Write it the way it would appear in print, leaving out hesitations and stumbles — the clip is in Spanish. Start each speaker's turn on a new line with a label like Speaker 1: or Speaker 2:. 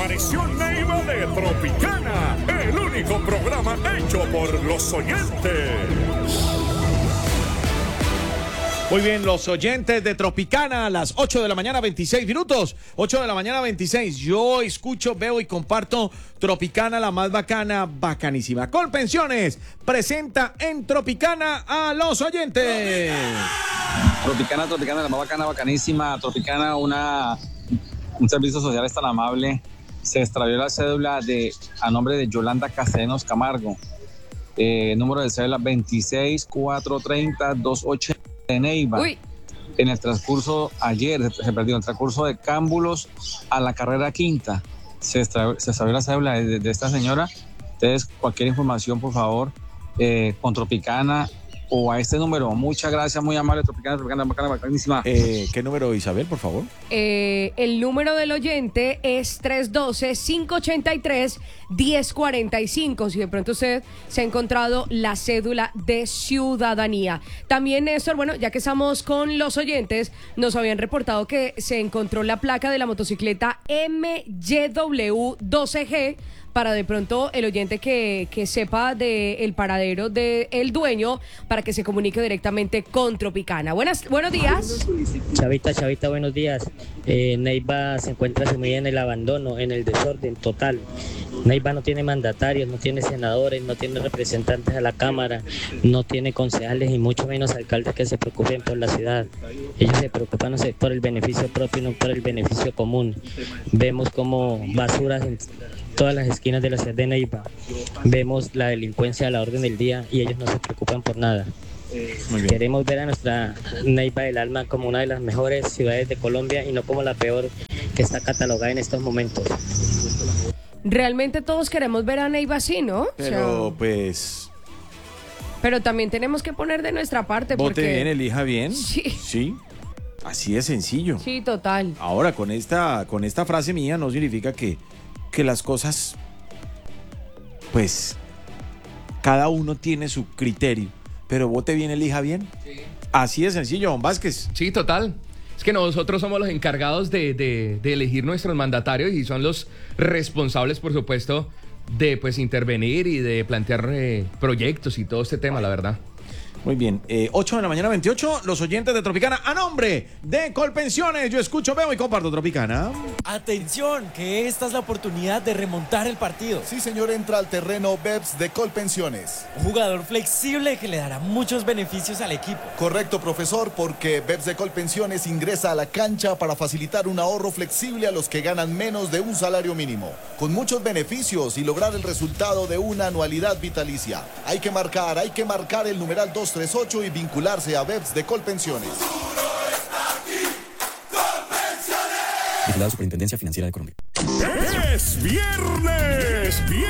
Speaker 1: Apareció Neiva de Tropicana, el único programa hecho por los oyentes.
Speaker 2: Muy bien, los oyentes de Tropicana a las 8 de la mañana, 26 minutos. 8 de la mañana, 26. Yo escucho, veo y comparto Tropicana, la más bacana, bacanísima. Colpensiones presenta en Tropicana a los oyentes.
Speaker 3: Tropicana, la más bacana, bacanísima. Tropicana, un servicio social tan amable. Se extravió la cédula a nombre de Yolanda Castellanos Camargo. Número de cédula 26430-280 de Neiva.
Speaker 4: Uy.
Speaker 3: En el transcurso, ayer se perdió, en el transcurso de Cámbulos a la carrera quinta. Se extravió la cédula de esta señora. Entonces, cualquier información, por favor, con Tropicana o a este número. Muchas gracias, muy amable, Tropicana, bacana, bacanísima.
Speaker 2: ¿Qué número, Isabel, por favor?
Speaker 4: El número del oyente es 312-583-1045. Si de pronto usted se ha encontrado la cédula de ciudadanía. También, Néstor, bueno, ya que estamos con los oyentes, nos habían reportado que se encontró la placa de la motocicleta MYW12G. Para de pronto el oyente que sepa del paradero del dueño, para que se comunique directamente con Tropicana. Buenos días.
Speaker 5: Chavita, buenos días. Neiva se encuentra sumida en el abandono, en el desorden total. Neiva no tiene mandatarios, no tiene senadores, no tiene representantes a la Cámara, no tiene concejales y mucho menos alcaldes que se preocupen por la ciudad. Ellos se preocupan, no sé, por el beneficio propio y no por el beneficio común. Vemos como basuras en todas las esquinas de la ciudad de Neiva. Vemos la delincuencia a la orden del día y ellos no se preocupan por nada. Queremos ver a nuestra Neiva del Alma como una de las mejores ciudades de Colombia y no como la peor que está catalogada en estos momentos.
Speaker 4: Realmente todos queremos ver a Neiva así, ¿no?
Speaker 2: Pero pues...
Speaker 4: Pero también tenemos que poner de nuestra parte.
Speaker 2: Vote
Speaker 4: porque...
Speaker 2: bien, elija bien.
Speaker 4: Sí.
Speaker 2: Así de sencillo.
Speaker 4: Sí, total.
Speaker 2: Ahora, con esta frase mía no significa que las cosas, pues, cada uno tiene su criterio, pero vote bien, elija bien. Sí. Así de sencillo, don Vázquez.
Speaker 6: Sí, total. Es que nosotros somos los encargados de elegir nuestros mandatarios y son los responsables, por supuesto, de pues intervenir y de plantear proyectos y todo este tema, la verdad.
Speaker 2: Muy bien, 8 de la mañana, 28, los oyentes de Tropicana, a nombre de Colpensiones, yo escucho, veo y comparto Tropicana.
Speaker 7: Atención, que esta es la oportunidad de remontar el partido.
Speaker 8: Sí, señor, entra al terreno BEPS de Colpensiones.
Speaker 7: Un jugador flexible que le dará muchos beneficios al equipo.
Speaker 8: Correcto, profesor, porque BEPS de Colpensiones ingresa a la cancha para facilitar un ahorro flexible a los que ganan menos de un salario mínimo, con muchos beneficios y lograr el resultado de una anualidad vitalicia. Hay que marcar el numeral 238 y vincularse a BEPS de Colpensiones.
Speaker 9: Vigilado Superintendencia Financiera de Colombia.
Speaker 1: ¡Es viernes!